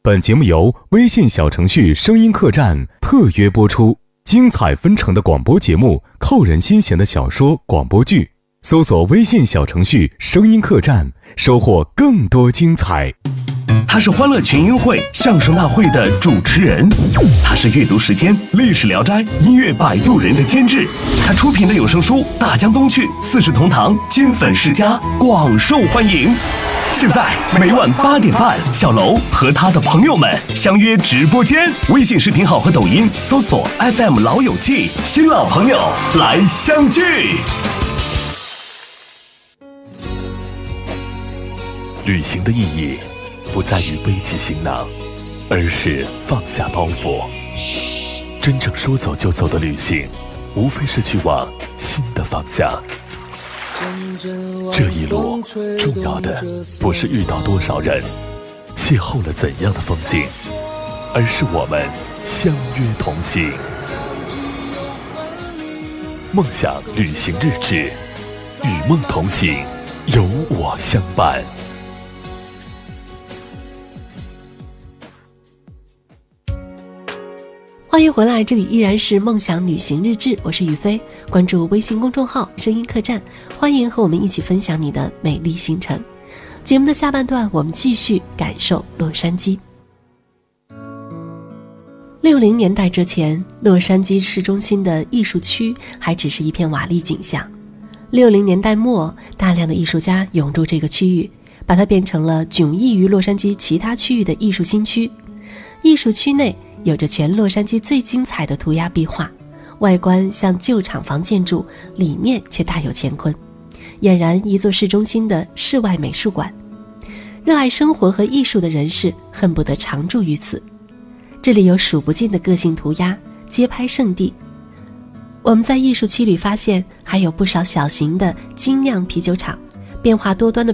本节目由微信小程序声音客栈特约播出，精彩纷呈的广播节目，扣人心弦的小说广播剧，搜索微信小程序声音客栈，收获更多精彩。 他是欢乐群英会相声大会的主持人，他是阅读时间历史聊斋音乐摆渡人的监制，他出品的有声书《大江东去》四世同堂金粉世家广受欢迎。现在每晚8点半，小楼和他的朋友们相约直播间，微信视频号和抖音搜索 FM 老友记，新老朋友来相聚。 旅行的意义不在于背起行囊，而是放下包袱。真正说走就走的旅行，无非是去往新的方向。这一路重要的不是遇到多少人，邂逅了怎样的风景，而是我们相约同行。梦想旅行日志，与梦同行，有我相伴。 欢迎回来，这里依然是梦想旅行日志，我是雨飞，关注微信公众号声音客栈，欢迎和我们一起分享你的美丽行程。节目的下半段，我们继续感受洛杉矶。60年代之前，洛杉矶市中心的艺术区还只是一片瓦砾景象。60年代末，大量的艺术家涌入这个区域，把它变成了迥异于洛杉矶其他区域的艺术新区。艺术区内有着全洛杉矶最精彩的涂鸦壁画，外观像旧厂房建筑，里面却大有乾坤，俨然一座市中心的室外美术馆。热爱生活和艺术的人士恨不得常住于此。这里有数不尽的个性涂鸦，街拍圣地。我们在艺术区里发现还有不少小型的精酿啤酒厂，变化多端的